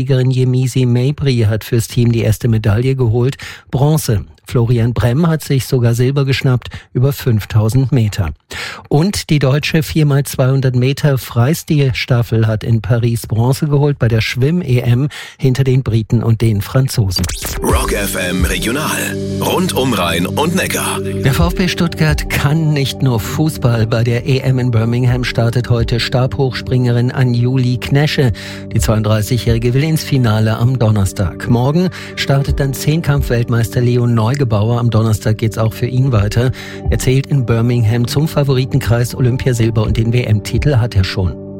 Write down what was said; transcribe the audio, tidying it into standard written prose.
Siegerin Yemisi Mabry hat fürs Team die erste Medaille geholt, Bronze. Florian Bremm hat sich sogar Silber geschnappt, über 5000 Meter. Und die deutsche 4x200 Meter Freistil-Staffel hat in Paris Bronze geholt bei der Schwimm-EM hinter den Briten und den Franzosen. Rock FM Regional. Rund um Rhein und Neckar. Der VfB Stuttgart kann nicht nur Fußball. Bei der EM in Birmingham startet heute Stabhochspringerin Anjuli Knesche. Die 32-Jährige will ins Finale am Donnerstag. Morgen startet dann Zehnkampf-Weltmeister Leon Neugebauer. Am Donnerstag geht's auch für ihn weiter. Er zählt in Birmingham zum Favoritenkreis. Olympiasilber und den WM-Titel hat er schon.